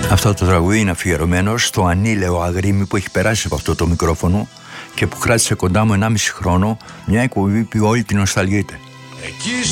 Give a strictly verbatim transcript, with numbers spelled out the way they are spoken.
Αυτό το τραγούδι είναι αφιερωμένο στο ανήλαιο αγρίμι που έχει περάσει από αυτό το μικρόφωνο και που κράτησε κοντά μου ενάμιση χρόνο, μια εκπομπή που όλη την νοσταλγείται.